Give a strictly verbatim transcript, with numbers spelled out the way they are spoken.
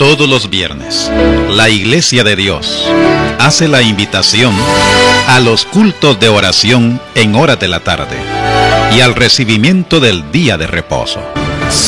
Todos los viernes, la Iglesia de Dios hace la invitación a los cultos de oración en horas de la tarde y al recibimiento del día de reposo.